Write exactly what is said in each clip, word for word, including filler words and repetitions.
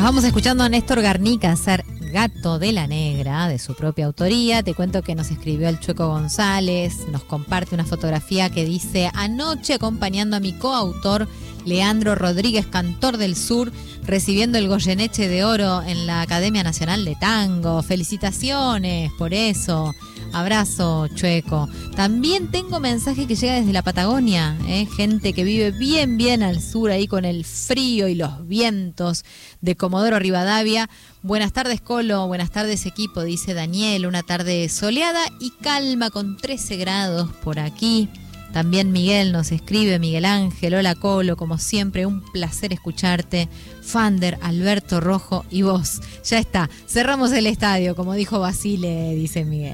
Mientras vamos escuchando a Néstor Garnica hacer Gato de la Negra, de su propia autoría, te cuento que nos escribió el Chueco González, nos comparte una fotografía que dice: anoche acompañando a mi coautor Leandro Rodríguez, cantor del sur, recibiendo el Goyeneche de Oro en la Academia Nacional de Tango. Felicitaciones por eso. Abrazo, Chueco. También tengo mensaje que llega desde la Patagonia, ¿eh? Gente que vive bien, bien al sur, ahí con el frío y los vientos de Comodoro Rivadavia. Buenas tardes, Colo. Buenas tardes, equipo, dice Daniel. Una tarde soleada y calma con trece grados por aquí. También Miguel nos escribe, Miguel Ángel. Hola, Colo, como siempre, un placer escucharte. Fander, Alberto Rojo y vos. Ya está, cerramos el estadio, como dijo Basile, dice Miguel.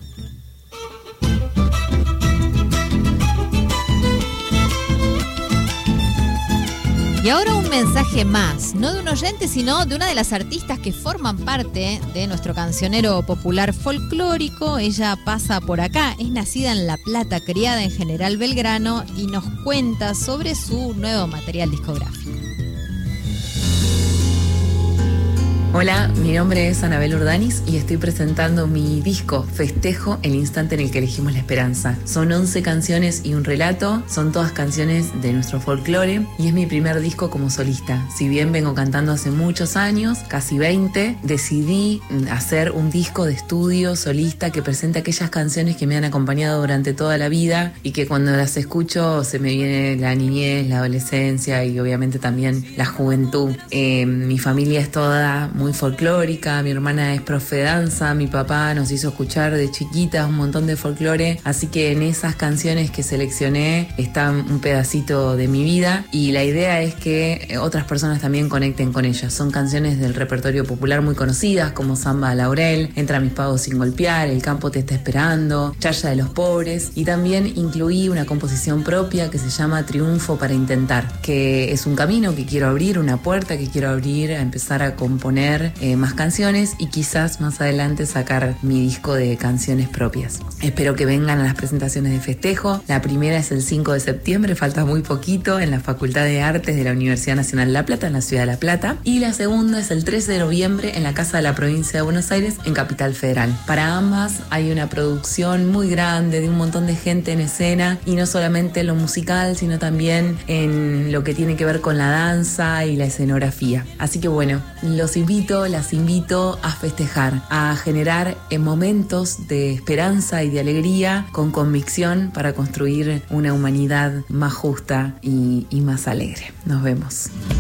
Y ahora un mensaje más, no de un oyente, sino de una de las artistas que forman parte de nuestro cancionero popular folclórico. Ella pasa por acá, es nacida en La Plata, criada en General Belgrano y nos cuenta sobre su nuevo material discográfico. Hola, mi nombre es Anabel Urdanis y estoy presentando mi disco Festejo, el instante en el que elegimos la esperanza. Son once canciones y un relato, son todas canciones de nuestro folclore y es mi primer disco como solista. Si bien vengo cantando hace muchos años, casi veinte, decidí hacer un disco de estudio solista que presente aquellas canciones que me han acompañado durante toda la vida y que cuando las escucho se me viene la niñez, la adolescencia y obviamente también la juventud. Eh, mi familia es toda muy folclórica, mi hermana es profe de danza, mi papá nos hizo escuchar de chiquitas un montón de folclore, así que en esas canciones que seleccioné está un pedacito de mi vida y la idea es que otras personas también conecten con ellas. Son canciones del repertorio popular muy conocidas como Samba a Laurel, Entra mis pagos sin golpear, El campo te está esperando, Chaya de los pobres, y también incluí una composición propia que se llama Triunfo para intentar, que es un camino que quiero abrir, una puerta que quiero abrir a empezar a componer Eh, más canciones y quizás más adelante sacar mi disco de canciones propias. Espero que vengan a las presentaciones de Festejo. La primera es el cinco de septiembre, falta muy poquito, en la Facultad de Artes de la Universidad Nacional de La Plata, en la ciudad de La Plata. Y la segunda es el trece de noviembre en la Casa de la Provincia de Buenos Aires, en Capital Federal. Para ambas hay una producción muy grande de un montón de gente en escena y no solamente en lo musical, sino también en lo que tiene que ver con la danza y la escenografía. Así que bueno, los invito las invito a festejar, a generar momentos de esperanza y de alegría con convicción para construir una humanidad más justa y, y más alegre. Nos vemos.